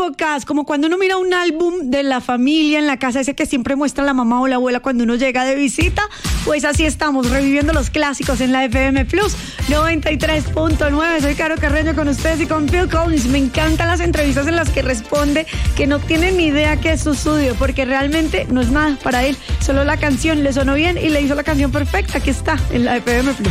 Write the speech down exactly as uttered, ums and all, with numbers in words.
épocas, como cuando uno mira un álbum de la familia en la casa, ese que siempre muestra la mamá o la abuela cuando uno llega de visita, pues así estamos, reviviendo los clásicos en la F M Plus noventa y tres punto nueve. Soy Caro Carreño con ustedes y con Phil Collins. Me encantan las entrevistas en las que responde que no tiene ni idea qué es su estudio, porque realmente no es nada para él, solo la canción le sonó bien y le hizo la canción perfecta que está en la F M Plus.